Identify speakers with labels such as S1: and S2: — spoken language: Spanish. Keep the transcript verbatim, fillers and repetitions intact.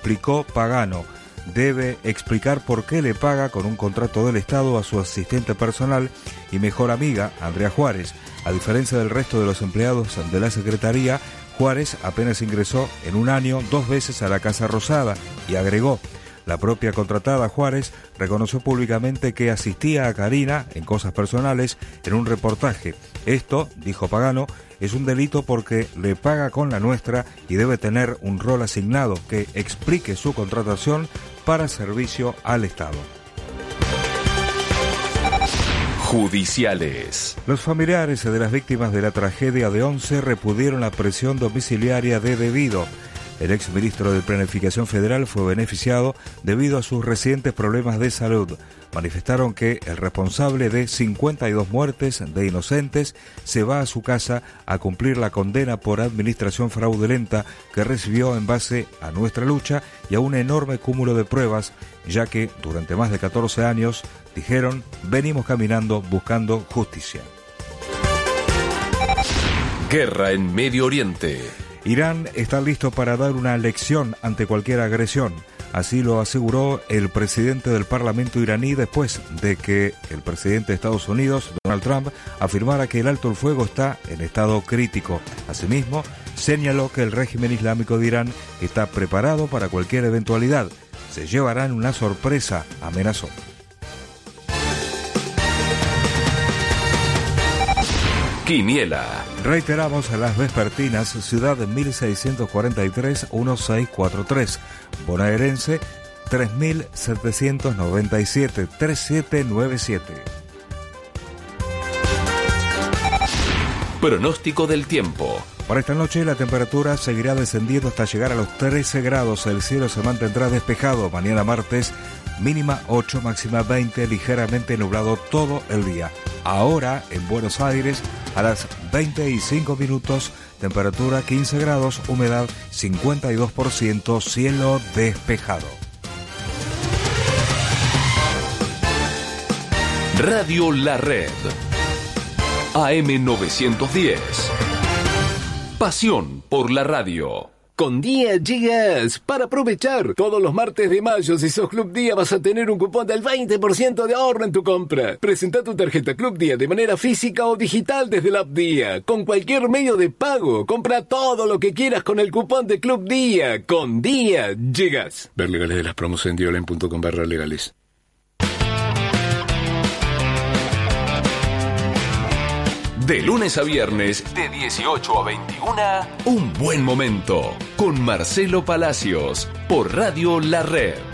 S1: explicó Pagano. Debe explicar por qué le paga con un contrato del Estado a su asistente personal y mejor amiga, Andrea Juárez. A diferencia del resto de los empleados de la Secretaría, Juárez apenas ingresó en un año dos veces a la Casa Rosada y agregó: la propia contratada Juárez reconoció públicamente que asistía a Karina en cosas personales en un reportaje. Esto, dijo Pagano, es un delito porque le paga con la nuestra y debe tener un rol asignado que explique su contratación para servicio al Estado.
S2: Judiciales.
S1: Los familiares de las víctimas de la tragedia de Once repudieron la prisión domiciliaria de Debido. El exministro de Planificación Federal fue beneficiado debido a sus recientes problemas de salud. Manifestaron que el responsable de cincuenta y dos muertes de inocentes se va a su casa a cumplir la condena por administración fraudulenta que recibió en base a nuestra lucha y a un enorme cúmulo de pruebas, ya que durante más de catorce años, dijeron, venimos caminando buscando justicia.
S2: Guerra en Medio Oriente.
S1: Irán está listo para dar una lección ante cualquier agresión. Así lo aseguró el presidente del Parlamento iraní después de que el presidente de Estados Unidos, Donald Trump, afirmara que el alto el fuego está en estado crítico. Asimismo, señaló que el régimen islámico de Irán está preparado para cualquier eventualidad. Se llevarán una sorpresa, amenazó.
S2: Quiniela.
S1: Reiteramos a las vespertinas, Ciudad mil seiscientos cuarenta y tres, dieciséis cuarenta y tres, bonaerense tres mil setecientos noventa y siete, treinta y siete noventa y siete.
S2: Pronóstico del tiempo.
S1: Para esta noche la temperatura seguirá descendiendo hasta llegar a los trece grados, el cielo se mantendrá despejado. Mañana martes, mínima ocho, máxima veinte, ligeramente nublado todo el día. Ahora en Buenos Aires, a las veinte y cinco minutos, temperatura quince grados, humedad cincuenta y dos por ciento, cielo despejado.
S2: Radio La Red. A M novecientos diez. Pasión por la radio.
S3: Con Día llegas para aprovechar. Todos los martes de mayo, si sos Club Día, vas a tener un cupón del veinte por ciento de ahorro en tu compra. Presenta tu tarjeta Club Día de manera física o digital desde la app Día. Con cualquier medio de pago. Compra todo lo que quieras con el cupón de Club Día. Con Día llegas.
S4: Ver legales de las promos en diolen punto com barra legales.
S2: De lunes a viernes, de dieciocho a veintiuna, Un Buen Momento, con Marcelo Palacios, por Radio La Red.